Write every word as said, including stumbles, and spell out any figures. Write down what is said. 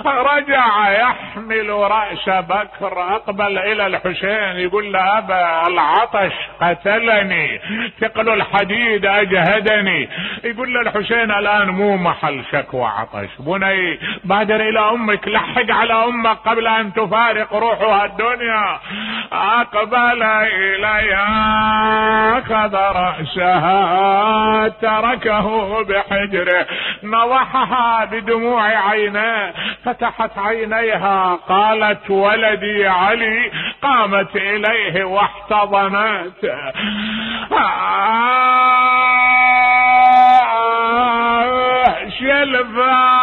رجع يحمل رأس بكر، أقبل إلى الحسين يقول له أبا العطش قتلني، ثقل الحديد أجهدني. يقول له الحسين الآن مو محل شكوى عطش، بني بادر إلى أمك، لحق على أمك قبل أن تفارق روحها الدنيا. أقبل إليها أخذ رأسها تركه بحجره، نضحها بدموع عينيه، فتحت عينيها قالت ولدي علي، قامت إليه واحتضنته. شلفا